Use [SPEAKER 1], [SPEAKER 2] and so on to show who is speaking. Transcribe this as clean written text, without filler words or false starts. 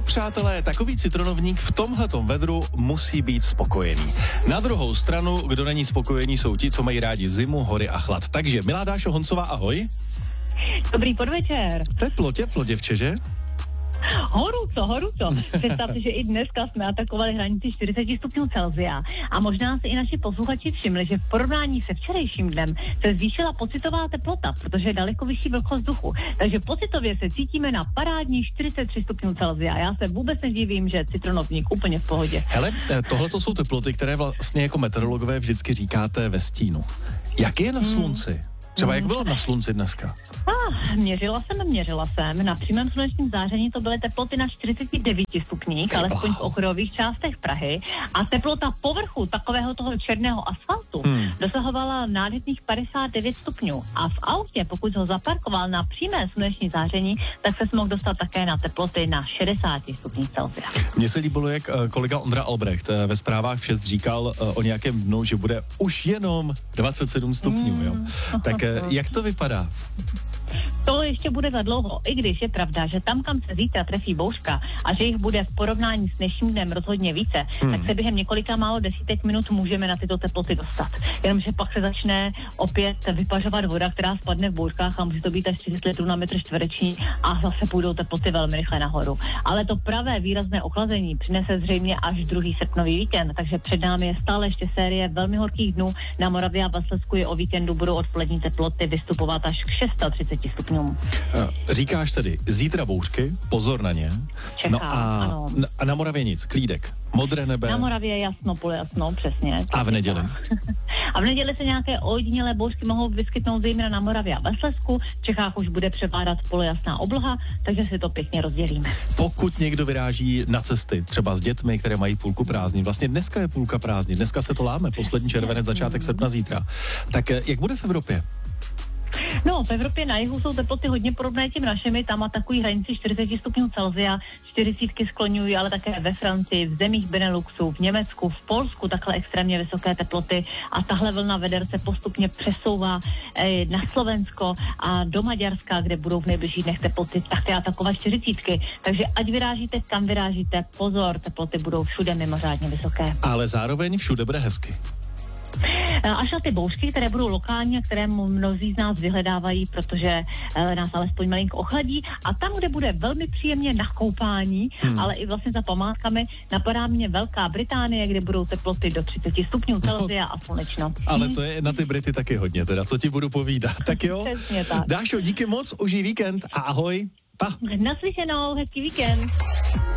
[SPEAKER 1] přátelé, takový citronovník v tomhletom vedru musí být spokojený. Na druhou stranu, kdo není spokojený, jsou ti, co mají rádi zimu, hory a chlad. Takže, milá Dášo Honcová, ahoj.
[SPEAKER 2] Dobrý podvečer.
[SPEAKER 1] Teplo, děvče, že?
[SPEAKER 2] Horuco. Představte, že i dneska jsme atakovali hranici 40 stupňů Celsia a možná si i naši posluchači všimli, že v porovnání se včerejším dnem se zvýšila pocitová teplota, protože je daleko vyšší vlhkost vzduchu. Takže pocitově se cítíme na parádní 43 stupňů Celsia. Já se vůbec nedivím, že citronovník úplně v pohodě.
[SPEAKER 1] Hele, tohle to jsou teploty, které vlastně jako meteorologové vždycky říkáte ve stínu. Jak je na slunci? Třeba jak bylo na slunci dneska?
[SPEAKER 2] Měřila jsem. Na přímém slunečním záření to byly teploty na 49 stupních, alespoň v okrajových částech Prahy. A teplota povrchu takového toho černého asfaltu dosahovala nádherných 59 stupňů. A v autě, pokud ho zaparkoval na přímé sluneční záření, tak se mohl dostat také na teploty na 60 stupních Celsia.
[SPEAKER 1] Mně se líbilo, jak kolega Ondra Albrecht ve zprávách v 6 říkal o nějakém dnu, že bude už jenom 27 stupňů, jo? Tak jak to vypadá?
[SPEAKER 2] To ještě bude za dlouho, i když je pravda, že tam, kam se zítra trefí bouřka a že jich bude v porovnání s dnešním dnem rozhodně více, tak se během několika málo desítek minut můžeme na tyto teploty dostat. Jenomže pak se začne opět vypařovat voda, která spadne v bouřkách a může to být až 30 litrů na metr čtvereční a zase půjdou teploty velmi rychle nahoru. Ale to pravé výrazné ochlazení přinese zřejmě až 2. srpnový víkend, takže před námi je stále ještě série velmi horkých dnů. Na Moravě a v Slezsku je o víkendu budou odpolední teploty vystupovat až k 630 stupňům.
[SPEAKER 1] Říkáš tedy zítra bouřky, pozor na ně.
[SPEAKER 2] Čekám,
[SPEAKER 1] ano. A na Moravě nic, klídek, modré nebe.
[SPEAKER 2] Na Moravě jasno, polojasno, přesně.
[SPEAKER 1] A v neděli?
[SPEAKER 2] A v neděli se nějaké ojedinělé bouřky mohou vyskytnout zejména na Moravě a ve Slezsku. V Čechách už bude převládat polojasná obloha, takže si to pěkně rozdělíme.
[SPEAKER 1] Pokud někdo vyráží na cesty, třeba s dětmi, které mají půlku prázdnin, vlastně dneska je půlka prázdnin, dneska se to láme, poslední červenec, začátek srpna zítra. Tak jak bude v Evropě?
[SPEAKER 2] No, v Evropě na jihu jsou teploty hodně podobné těm našimi, tam atakují hranici 40 stupňů Celsia, 40 skloňují, ale také ve Francii, v zemích Beneluxu, v Německu, v Polsku takhle extrémně vysoké teploty a tahle vlna veder se postupně přesouvá na Slovensko a do Maďarska, kde budou v nejbližších dnech teploty také atakovat 40. Takže ať vyrážíte, kam vyrážíte, pozor, teploty budou všude mimořádně vysoké.
[SPEAKER 1] Ale zároveň všude bude hezky.
[SPEAKER 2] Až na ty bouřky, které budou lokální a které mnozí z nás vyhledávají, protože nás alespoň malinko ochladí. A tam, kde bude velmi příjemně na koupání, ale i vlastně za památkami, napadá mě Velká Británie, kde budou teploty do 30 stupňů Celsia a slunečno.
[SPEAKER 1] Ale to je na ty Brity taky hodně, teda co ti budu povídat. Tak jo?
[SPEAKER 2] Přesně tak.
[SPEAKER 1] Dášo, díky moc, užij víkend a ahoj. Pa.
[SPEAKER 2] Naslyšenou, hezký víkend.